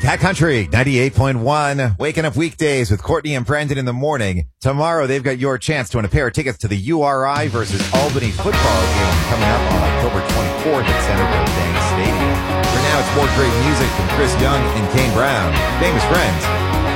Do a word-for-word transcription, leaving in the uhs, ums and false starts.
Cat Country ninety-eight point one, waking up weekdays with Courtney and Brandon in the morning. Tomorrow, they've got your chance to win a pair of tickets to the U R I versus Albany football game coming up on October twenty-fourth at Centerville Bank Stadium. For now, it's more great music from Chris Young and Kane Brown. Famous Friends.